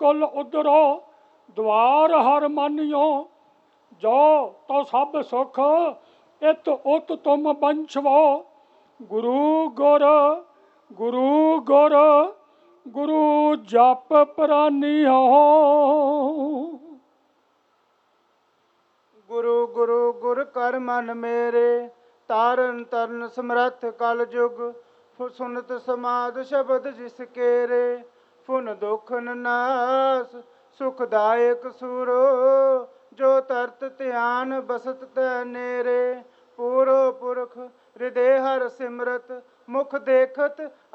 कुल उदरो द्वार हर मानियो, जो तो सब सुख इत उत तुम बंछवो। गुरु गुर गुरु गुर गुरु जप प्रानियो। गुरु गुरु गुर कर मन मेरे, तारन तरन समरथ कल जुग। सुनत समाद शब्द जिस केरे, फुन दुखन नास सुखदायक सूरो। जो तरत ध्यान बसत तै नेरे, पूरो पुरख हृदय हर सिमरत। मुख देखत